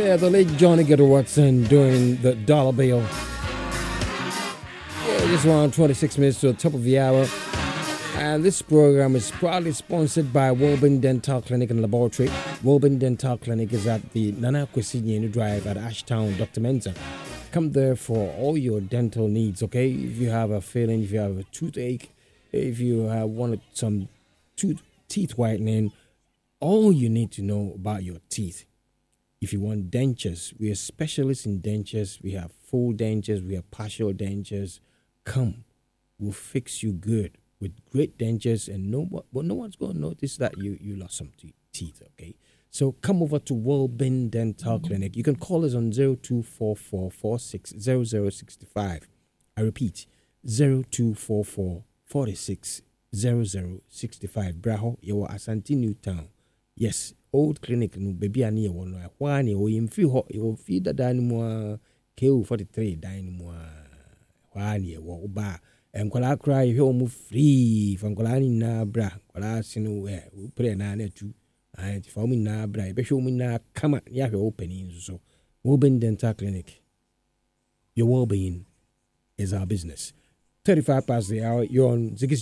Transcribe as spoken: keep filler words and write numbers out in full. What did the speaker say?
Yeah, the late Johnny Gator Watson doing the dollar bill. Yeah, just around twenty-six minutes to the top of the hour. And this program is proudly sponsored by Wilburn Dental Clinic and Laboratory. Wilburn Dental Clinic is at the Nana Kwesi Drive at Ashtown, Doctor Mensa. Come there for all your dental needs, okay? If you have a feeling, if you have a toothache, if you have wanted some tooth teeth whitening, all you need to know about your teeth. If you want dentures, we are specialists in dentures. We have full dentures, we have partial dentures. Come, we'll fix you good with great dentures, and no, well, no one's going to notice that you, you lost some te- teeth, okay? So come over to Wilburn Dental Clinic. You can call us on zero two four four, four six zero zero six five. I repeat, zero two four four, four six zero zero six five. Braho, you are Asante New Town. Yes, old clinic, no baby, I need one. Why, you in feel hot, you will feed the dynamo K O forty-three dynamo. Why, you will buy. And Kola cry, you move free from Kolani na bra. Kola sinu where we pray na netu. And for me na bra, be show me na come at ya opening. So, Wilburn Dental Clinic. Your well being is our business. thirty-five past the hour, you're on Ziggy's